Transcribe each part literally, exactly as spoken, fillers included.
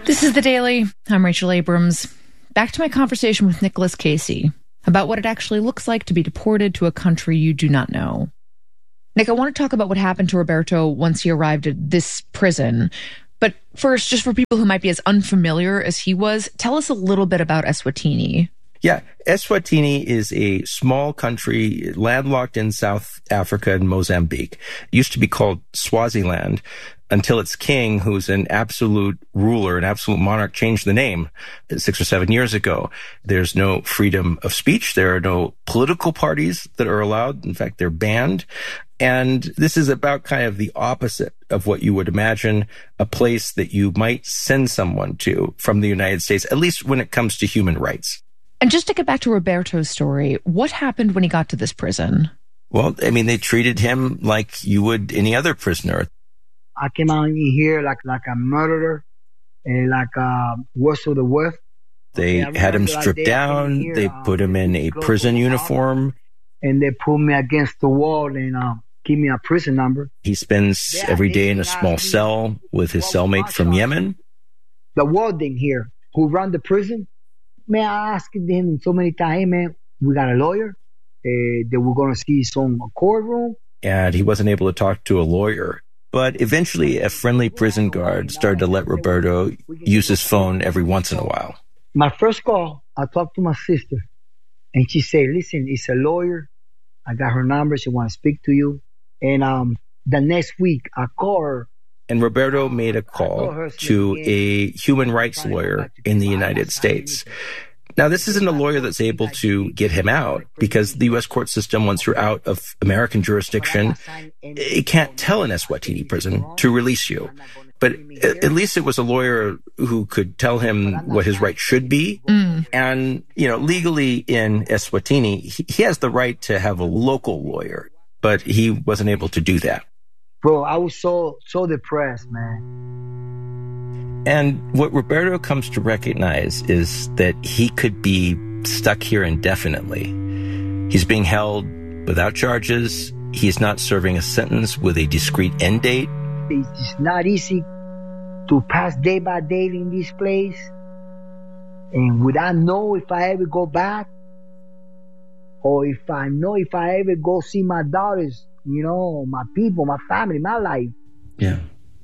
This is The Daily. I'm Rachel Abrams. Back to my conversation with Nicholas Casey about what it actually looks like to be deported to a country you do not know. Nick, I want to talk about what happened to Roberto once he arrived at this prison. But first, just for people who might be as unfamiliar as he was, tell us a little bit about Eswatini. Yeah, Eswatini is a small country landlocked in South Africa and Mozambique. It used to be called Swaziland until its king, who's an absolute ruler, an absolute monarch, changed the name six or seven years ago. There's no freedom of speech. There are no political parties that are allowed. In fact, they're banned. And this is about kind of the opposite of what you would imagine a place that you might send someone to from the United States, at least when it comes to human rights. And just to get back to Roberto's story, what happened when he got to this prison? Well, I mean, they treated him like you would any other prisoner. I came out in here like like a murderer, and like a worst of the worst. They okay, had him stripped down. Here, they put him in a prison uniform. And they put me against the wall and um, give me a prison number. He spends yeah, every day in a small cell with his cellmate from Yemen. The warden here, who run the prison, man, I asked him so many times, hey, man, we got a lawyer uh, that we're going to see some courtroom. And he wasn't able to talk to a lawyer. But eventually, a friendly prison guard started to let Roberto use his phone every once in a while. My first call, I talked to my sister, and she said, listen, it's a lawyer. I got her number. She wants to speak to you. And um, the next week, I call her. And Roberto made a call to a human rights lawyer in the United States. Now, this isn't a lawyer that's able to get him out because the U S court system, once you're out of American jurisdiction, it can't tell an Eswatini prison to release you. But at least it was a lawyer who could tell him what his rights should be. Mm. And, you know, legally in Eswatini, he, he has the right to have a local lawyer, but he wasn't able to do that. Bro, I was so, so depressed, man. And what Roberto comes to recognize is that he could be stuck here indefinitely. He's being held without charges. He's not serving a sentence with a discrete end date. It's not easy to pass day by day in this place. And without know if I ever go back, or if I know if I ever go see my daughters, you know, my people, my family, my life. Yeah.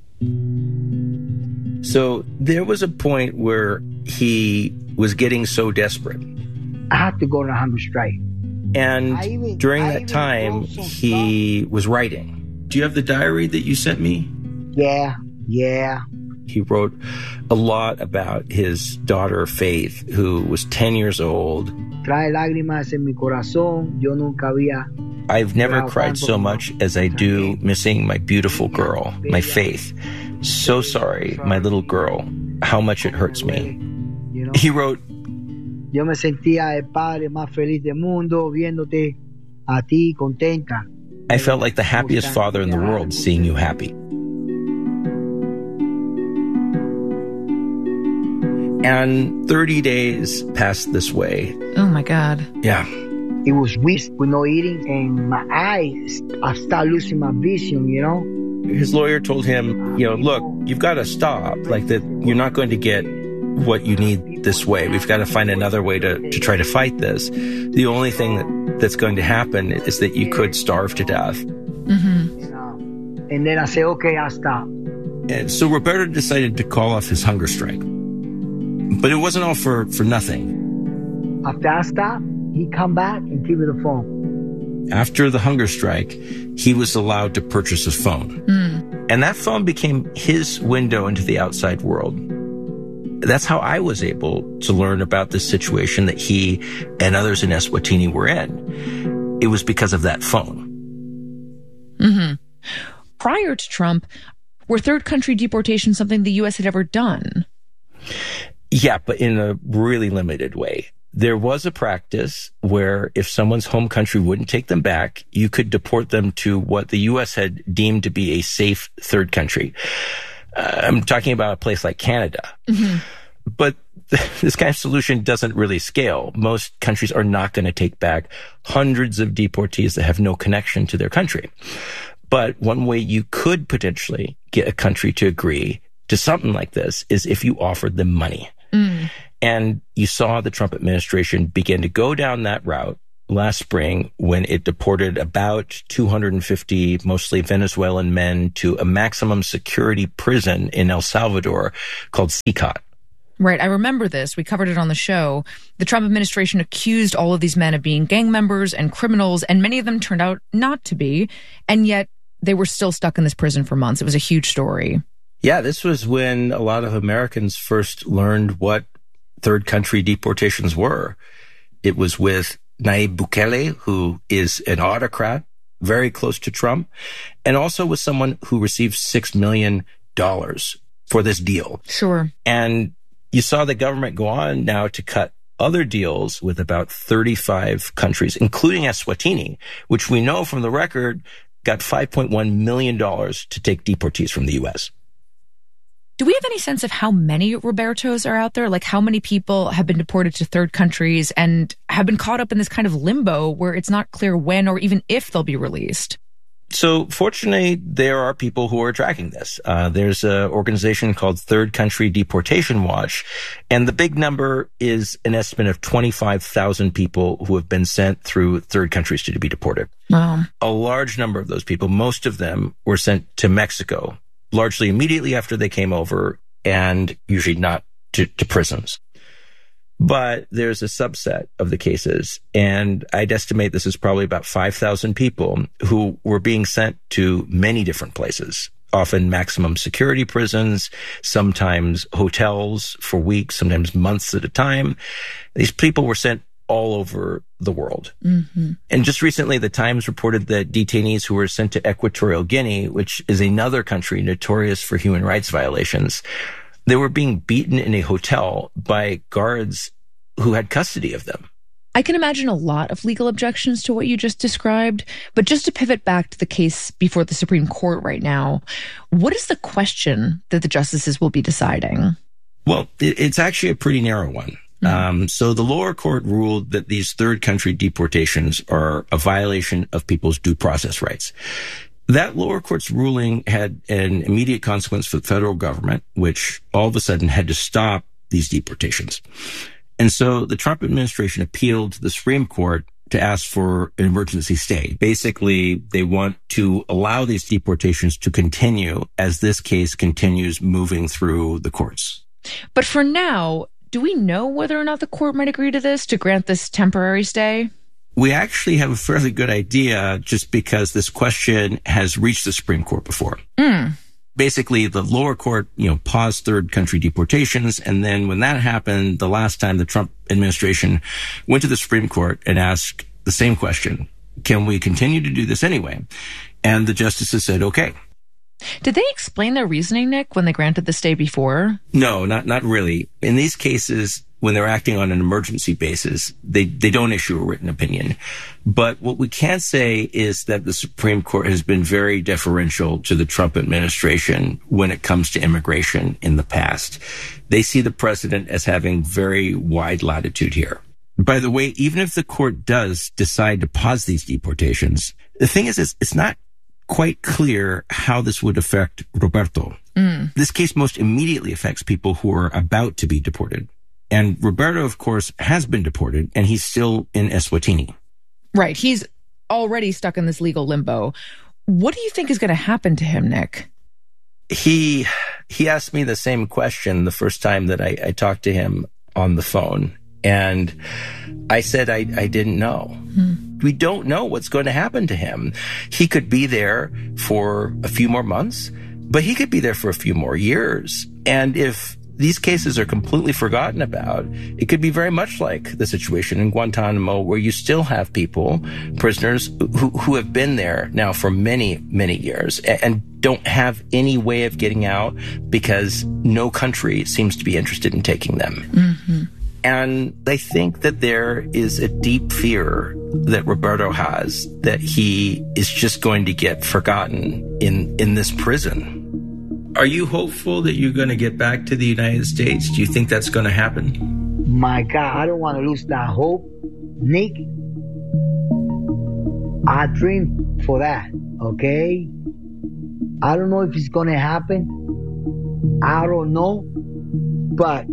So there was a point where he was getting so desperate. I had to go on a hunger strike. And even, during that time, he was writing. Do you have the diary that you sent me? Yeah, yeah. He wrote a lot about his daughter, Faith, who was ten years old. Trae lágrimas en mi corazón. Yo nunca había. I've never cried so much as I do missing my beautiful girl, my Faith. So sorry, my little girl, how much it hurts me. He wrote, Yo me sentía el padre más feliz del mundo viéndote a ti contenta. I felt like the happiest father in the world seeing you happy. And thirty days passed this way. Oh my God. Yeah. It was weeks with no eating, and my eyes, I started losing my vision, you know? His lawyer told him, you know, look, you've got to stop. Like that, you're not going to get what you need this way. We've got to find another way to, to try to fight this. The only thing that, that's going to happen is that you could starve to death. Mm-hmm. And then I said, okay, I'll stop. And so Roberto decided to call off his hunger strike. But it wasn't all for, for nothing. After I stopped, he come back and give me the phone. After the hunger strike, he was allowed to purchase a phone. Mm. And that phone became his window into the outside world. That's how I was able to learn about the situation that he and others in Eswatini were in. It was because of that phone. Mm-hmm. Prior to Trump, were third country deportations something the U S had ever done? Yeah, but in a really limited way. There was a practice where if someone's home country wouldn't take them back, you could deport them to what the U S had deemed to be a safe third country. Uh, I'm talking about a place like Canada. Mm-hmm. But this kind of solution doesn't really scale. Most countries are not going to take back hundreds of deportees that have no connection to their country. But one way you could potentially get a country to agree to something like this is if you offered them money. Mm. And you saw the Trump administration begin to go down that route last spring when it deported about two hundred fifty mostly Venezuelan men to a maximum security prison in El Salvador called C I C A T. Right. I remember this. We covered it on the show. The Trump administration accused all of these men of being gang members and criminals, and many of them turned out not to be. And yet they were still stuck in this prison for months. It was a huge story. Yeah, this was when a lot of Americans first learned what third country deportations were. It was with Nayib Bukele, who is an autocrat, very close to Trump, and also with someone who received six million dollars for this deal. Sure. And you saw the government go on now to cut other deals with about thirty-five countries, including Eswatini, which we know from the record got five point one million dollars to take deportees from the U S. Do we have any sense of how many Robertos are out there? Like how many people have been deported to third countries and have been caught up in this kind of limbo where it's not clear when or even if they'll be released? So fortunately, there are people who are tracking this. Uh, there's an organization called Third Country Deportation Watch, and the big number is an estimate of twenty-five thousand people who have been sent through third countries to be deported. Wow. A large number of those people, most of them were sent to Mexico, largely immediately after they came over, and usually not to, to prisons. But there's a subset of the cases, and I'd estimate this is probably about five thousand people who were being sent to many different places, often maximum security prisons, sometimes hotels for weeks, sometimes months at a time. These people were sent all over the world. Mm-hmm. And just recently, the Times reported that detainees who were sent to Equatorial Guinea, which is another country notorious for human rights violations, they were being beaten in a hotel by guards who had custody of them. I can imagine a lot of legal objections to what you just described, but just to pivot back to the case before the Supreme Court right now, what is the question that the justices will be deciding? Well, it's actually a pretty narrow one. Mm-hmm. Um, so the lower court ruled that these third country deportations are a violation of people's due process rights. That lower court's ruling had an immediate consequence for the federal government, which all of a sudden had to stop these deportations. And so the Trump administration appealed to the Supreme Court to ask for an emergency stay. Basically, they want to allow these deportations to continue as this case continues moving through the courts. But for now, do we know whether or not the court might agree to this, to grant this temporary stay? We actually have a fairly good idea just because this question has reached the Supreme Court before. Mm. Basically, the lower court, you know, paused third country deportations. And then when that happened, the last time the Trump administration went to the Supreme Court and asked the same question, can we continue to do this anyway? And the justices said, okay. Did they explain their reasoning, Nick, when they granted the stay before? No, not, not really. In these cases, when they're acting on an emergency basis, they, they don't issue a written opinion. But what we can say is that the Supreme Court has been very deferential to the Trump administration when it comes to immigration in the past. They see the president as having very wide latitude here. By the way, even if the court does decide to pause these deportations, the thing is, it's, it's not quite clear how this would affect Roberto. Mm. This case most immediately affects people who are about to be deported. And Roberto, of course, has been deported, and he's still in Eswatini. Right. He's already stuck in this legal limbo. What do you think is going to happen to him, Nick? He he asked me the same question the first time that I, I talked to him on the phone. And I said I, I didn't know. Hmm. We don't know what's going to happen to him. He could be there for a few more months, but he could be there for a few more years. And if these cases are completely forgotten about, it could be very much like the situation in Guantanamo, where you still have people, prisoners, who, who have been there now for many, many years and don't have any way of getting out because no country seems to be interested in taking them. Mm-hmm. And I think that there is a deep fear that Roberto has that he is just going to get forgotten in, in this prison. Are you hopeful that you're going to get back to the United States? Do you think that's going to happen? My God, I don't want to lose that hope. Nick, I dream for that, okay? I don't know if it's going to happen, I don't know, but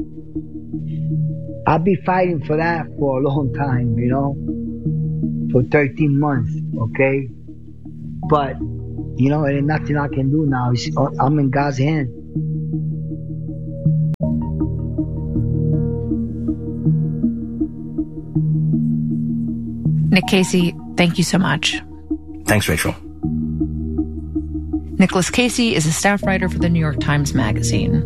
I've been fighting for that for a long time, you know, for thirteen months, okay? But, you know, there's nothing I can do now. It's, I'm in God's hand. Nick Casey, thank you so much. Thanks, Rachel. Nicholas Casey is a staff writer for the New York Times Magazine.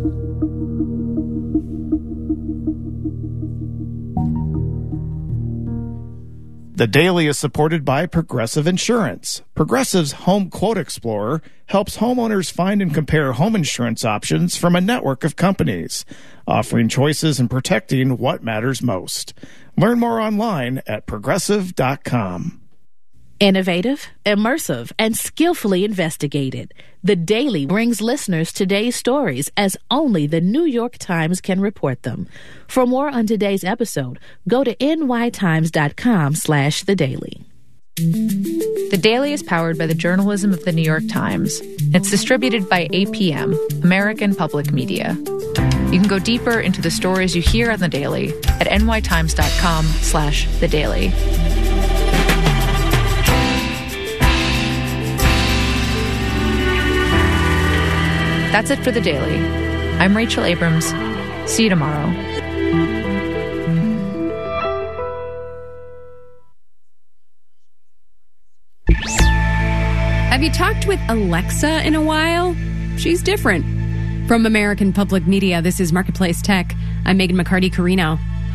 The Daily is supported by Progressive Insurance. Progressive's Home Quote Explorer helps homeowners find and compare home insurance options from a network of companies, offering choices and protecting what matters most. Learn more online at progressive dot com. Innovative, immersive, and skillfully investigated. The Daily brings listeners today's stories as only the New York Times can report them. For more on today's episode, go to nytimes.com slash the daily. The Daily is powered by the journalism of the New York Times. It's distributed by A P M, American Public Media. You can go deeper into the stories you hear on The Daily at nytimes.com slash the daily. That's it for The Daily. I'm Rachel Abrams. See you tomorrow. Have you talked with Alexa in a while? She's different. From American Public Media, this is Marketplace Tech. I'm Megan McCarty-Carino.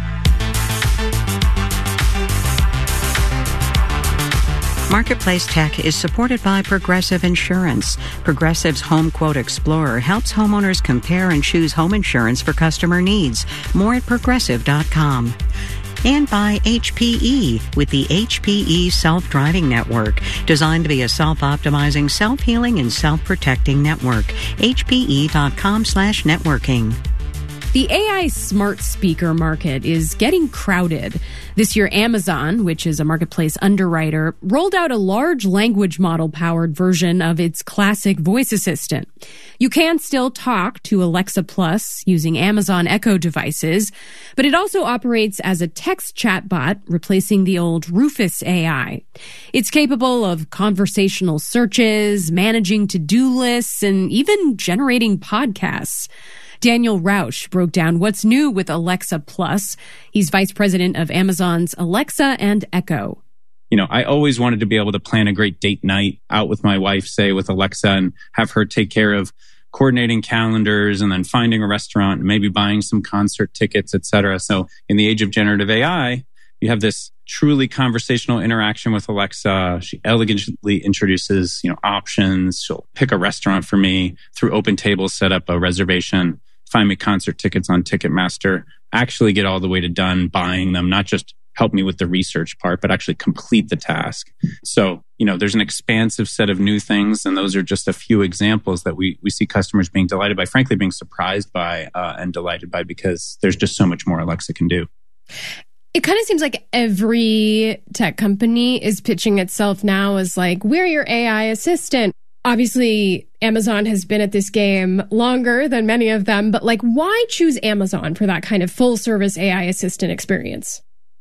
Marketplace Tech is supported by Progressive Insurance. Progressive's Home Quote Explorer helps homeowners compare and choose home insurance for customer needs. More at progressive dot com. And by H P E with the H P E Self-Driving Network, designed to be a self-optimizing, self-healing, and self-protecting network. H P E dot com slash networking. The A I smart speaker market is getting crowded. This year, Amazon, which is a marketplace underwriter, rolled out a large language model-powered version of its classic voice assistant. You can still talk to Alexa Plus using Amazon Echo devices, but it also operates as a text chatbot, replacing the old Rufus A I. It's capable of conversational searches, managing to-do lists, and even generating podcasts. Daniel Rausch broke down what's new with Alexa Plus. He's vice president of Amazon's Alexa and Echo. You know, I always wanted to be able to plan a great date night out with my wife, say with Alexa, and have her take care of coordinating calendars and then finding a restaurant, and maybe buying some concert tickets, et cetera. So in the age of generative A I, you have this truly conversational interaction with Alexa. She elegantly introduces, you know, options. She'll pick a restaurant for me through OpenTable, set up a reservation, find me concert tickets on Ticketmaster, actually get all the way to done buying them, not just help me with the research part, but actually complete the task. So, you know, there's an expansive set of new things, and those are just a few examples that we we see customers being delighted by, frankly, being surprised by uh, and delighted by, because there's just so much more Alexa can do. It kind of seems like every tech company is pitching itself now as like, we're your A I assistant. Obviously, Amazon has been at this game longer than many of them, but like, why choose Amazon for that kind of full service A I assistant experience?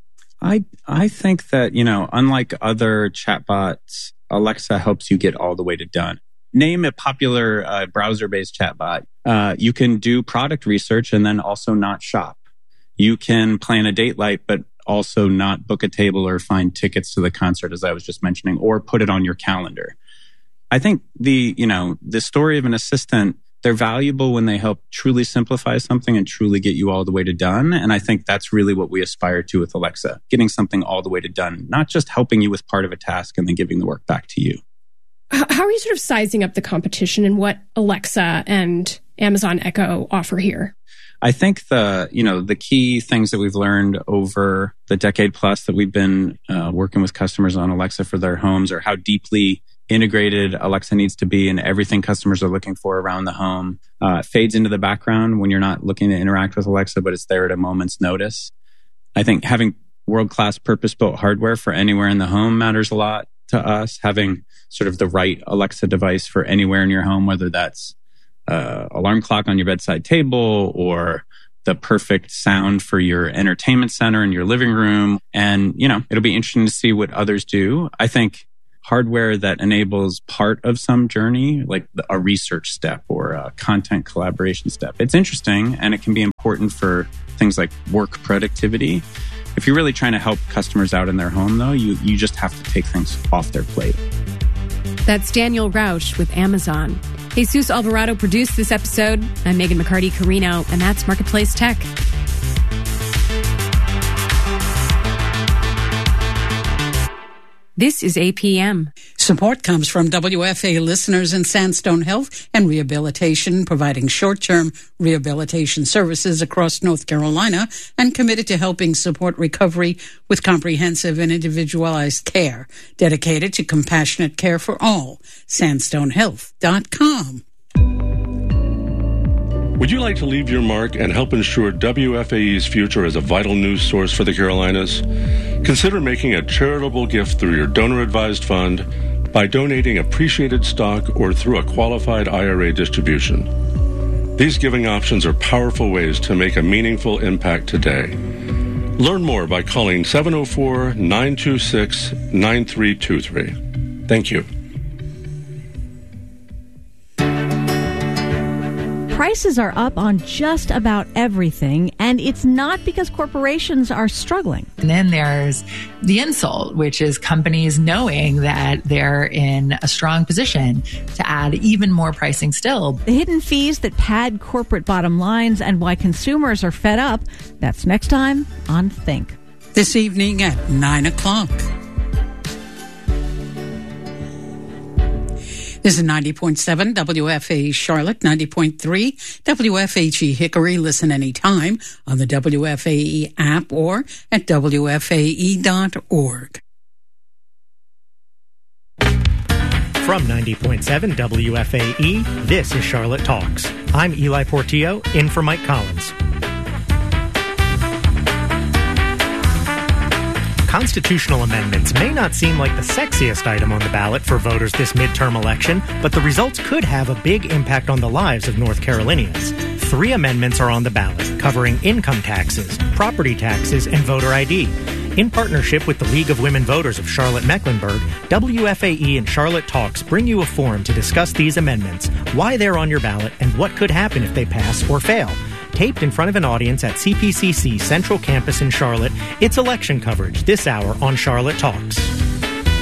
I I think that, you know, unlike other chatbots, Alexa helps you get all the way to done. Name a popular uh, browser-based chatbot. Uh, you can do product research and then also not shop. You can plan a date night, but also not book a table or find tickets to the concert, as I was just mentioning, or put it on your calendar. I think the, you know, the story of an assistant, they're valuable when they help truly simplify something and truly get you all the way to done. And I think that's really what we aspire to with Alexa, getting something all the way to done, not just helping you with part of a task and then giving the work back to you. How are you sort of sizing up the competition and what Alexa and Amazon Echo offer here? I think the, you know, the key things that we've learned over the decade plus that we've been uh, working with customers on Alexa for their homes are how deeply integrated Alexa needs to be in everything customers are looking for around the home. Uh, it fades into the background when you're not looking to interact with Alexa, but it's there at a moment's notice. I think having world-class purpose-built hardware for anywhere in the home matters a lot to us. Having sort of the right Alexa device for anywhere in your home, whether that's uh, alarm clock on your bedside table or the perfect sound for your entertainment center in your living room. And, you know, it'll be interesting to see what others do. I think hardware that enables part of some journey, like a research step or a content collaboration step, it's interesting and it can be important for things like work productivity. If you're really trying to help customers out in their home, though, you, you just have to take things off their plate. That's Daniel Rausch with Amazon. Jesus Alvarado produced this episode. I'm Megan McCarty-Carino, and that's Marketplace Tech. This is A P M. Support comes from W F A listeners in Sandstone Health and Rehabilitation, providing short-term rehabilitation services across North Carolina and committed to helping support recovery with comprehensive and individualized care, dedicated to compassionate care for all. sandstone health dot com. Would you like to leave your mark and help ensure W F A E's future as a vital news source for the Carolinas? Consider making a charitable gift through your donor-advised fund by donating appreciated stock or through a qualified I R A distribution. These giving options are powerful ways to make a meaningful impact today. Learn more by calling seven oh four, nine two six, nine three two three. Thank you. Prices are up on just about everything, and it's not because corporations are struggling. And then there's the insult, which is companies knowing that they're in a strong position to add even more pricing still. The hidden fees that pad corporate bottom lines and why consumers are fed up. That's next time on Think. This evening at nine o'clock. This is ninety point seven W F A E Charlotte, ninety point three W F H E Hickory. Listen anytime on the W F A E app or at W F A E dot org. From ninety point seven W F A E, this is Charlotte Talks. I'm Eli Portillo, in for Mike Collins. Constitutional amendments may not seem like the sexiest item on the ballot for voters this midterm election, but the results could have a big impact on the lives of North Carolinians. Three amendments are on the ballot, covering income taxes, property taxes, and voter I D. In partnership with the League of Women Voters of Charlotte-Mecklenburg, W F A E and Charlotte Talks bring you a forum to discuss these amendments, why they're on your ballot, and what could happen if they pass or fail. Taped in front of an audience at C P C C Central Campus in Charlotte, it's election coverage this hour on Charlotte Talks.